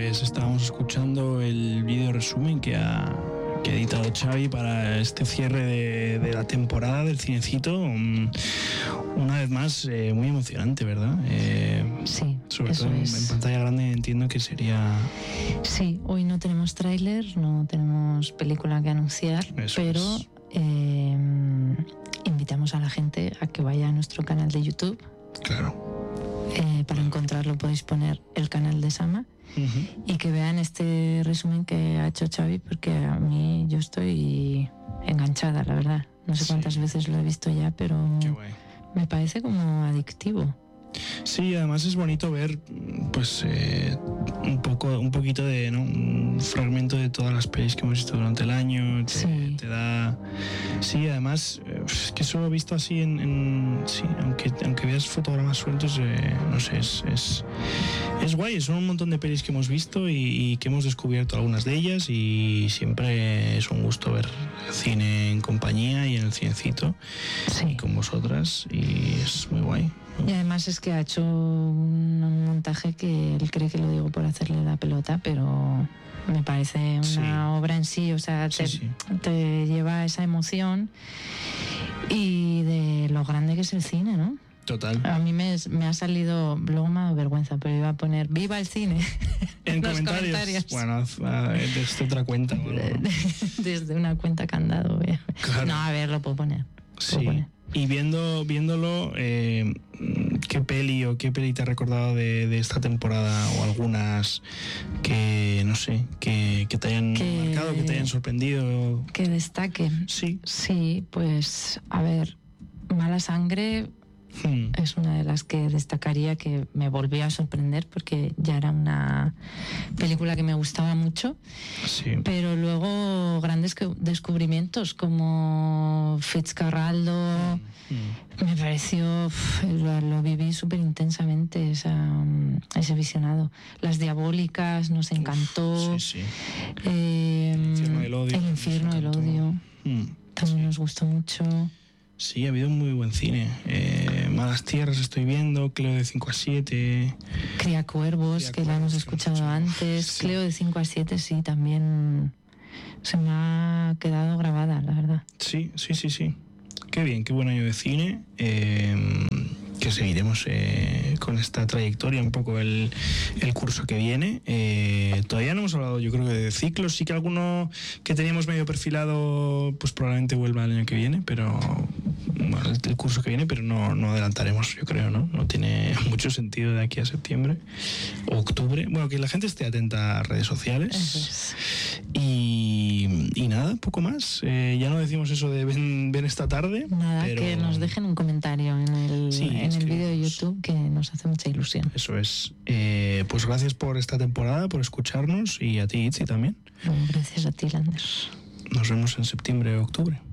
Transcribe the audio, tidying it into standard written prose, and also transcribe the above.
Pues estábamos escuchando el vídeo resumen que ha editado Xavi para este cierre de la temporada del Cinecito. Una vez más, muy emocionante, ¿verdad? Sí, sobre todo en pantalla grande entiendo que sería... Sí, hoy no tenemos tráiler, no tenemos película que anunciar, pero invitamos a la gente a que vaya a nuestro canal de YouTube. Claro. Para encontrarlo podéis poner el canal de Sama y que vean este resumen que ha hecho Xavi, porque a mí yo estoy enganchada, la verdad. No sé cuántas veces lo he visto ya, pero me parece como adictivo. Sí, además es bonito ver pues un poquito de, ¿no? Un fragmento de todas las pelis que hemos visto durante el año. Te da... Sí, además es que solo he visto así sí, aunque veas fotogramas sueltos, no sé, es guay. Son un montón de pelis que hemos visto y que hemos descubierto algunas de ellas, y siempre es un gusto ver cine en compañía y en el Cinecito y con vosotras, y es muy guay. Y además es que ha hecho un montaje que él cree que lo digo por hacerle la pelota, pero me parece una obra en sí. O sea, te lleva a esa emoción y de lo grande que es el cine, ¿no? Total. A mí me ha salido, luego me ha dado vergüenza, pero iba a poner ¡Viva el cine! En comentarios. Bueno, desde otra cuenta. Desde una cuenta candado. Claro. No, a ver, lo puedo poner. Sí. Y viéndolo, ¿qué peli te ha recordado de esta temporada, o algunas que, no sé, que te hayan marcado, que te hayan sorprendido? Que destaque. Sí, pues, a ver, Mala Sangre es una de las que destacaría, que me volvió a sorprender porque ya era una película que me gustaba mucho. Sí. Pero luego grandes descubrimientos como Fitzcarraldo, me pareció, lo viví súper intensamente ese visionado. Las Diabólicas nos encantó. El Infierno del Odio. También nos gustó mucho. Sí, ha habido muy buen cine. Malas Tierras estoy viendo, Cleo de 5 a 7. Criacuervos, que la hemos escuchado antes. Sí. Cleo de 5 a 7, sí, también se me ha quedado grabada, la verdad. Sí. Qué bien, qué buen año de cine. Que seguiremos con esta trayectoria un poco el curso que viene. Todavía no hemos hablado, yo creo, que de ciclos. Sí que alguno que teníamos medio perfilado pues probablemente vuelva el año que viene, pero bueno, el curso que viene, pero no adelantaremos, yo creo, ¿no? No tiene mucho sentido de aquí a septiembre o octubre. Bueno, que la gente esté atenta a redes sociales. Y nada, poco más. Ya no decimos eso de ven esta tarde. Nada, pero... que nos dejen un comentario en el vídeo de YouTube, que nos hace mucha ilusión. Eso es. Pues gracias por esta temporada, por escucharnos, y a ti, Itzi, también. Gracias a ti, Landers. Nos vemos en septiembre o octubre.